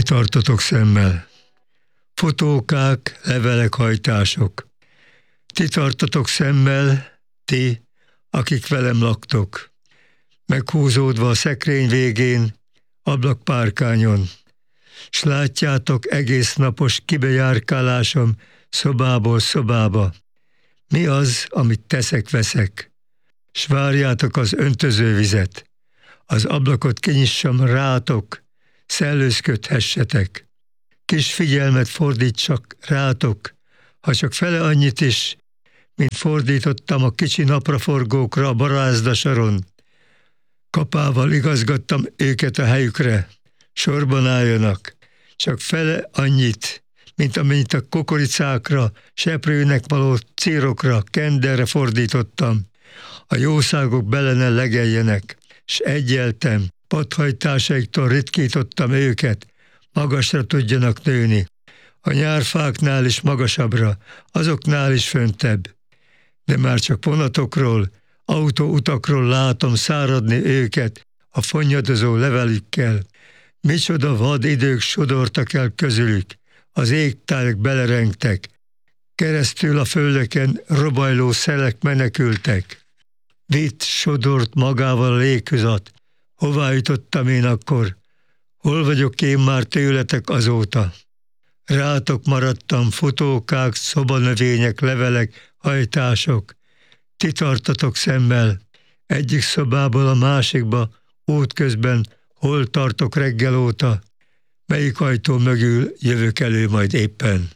tartotok szemmel. Fotókák, levelek, hajtások. Ti tartotok szemmel, ti, akik velem laktok. Meghúzódva a szekrény végén, ablakpárkányon. S látjátok egész napos kibejárkálásom szobából szobába. Mi az, amit teszek-veszek? S várjátok az öntözővizet. Az ablakot kinyissam rátok, szellőzködhessetek. Kis figyelmet fordítsak rátok, ha csak fele annyit is, mint fordítottam a kicsi napraforgókra a barázdasaron. Kapával igazgattam őket a helyükre, sorban álljanak, csak fele annyit, mint amennyit a kukoricákra, seprőnek való círokra, kenderre fordítottam. A jószágok bele ne legeljenek, s egyeltem, padhajtásaiktól ritkítottam őket, magasra tudjanak nőni. A nyárfáknál is magasabbra, azoknál is föntebb. De már csak vonatokról, autóutakról látom száradni őket a fonnyadozó levelükkel. Micsoda vad idők sodortak el közülük, az égtájak belerengtek, keresztül a földeken robajló szelek menekültek. Vitt sodort magával a léghuzat, hová jutottam én akkor, hol vagyok én már tőletek azóta? Rátok maradtam fotókák, szobanövények, levelek, hajtások. Ti tartatok szemmel, egyik szobából a másikba, útközben, hol tartok reggel óta, melyik ajtó mögül jövök elő majd éppen.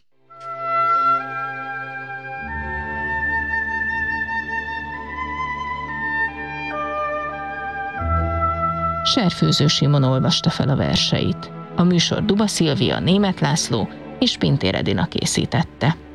Serfőző Simon olvasta fel a verseit. A műsor Duba Szilvia, Németh László és Pintér Edina készítette.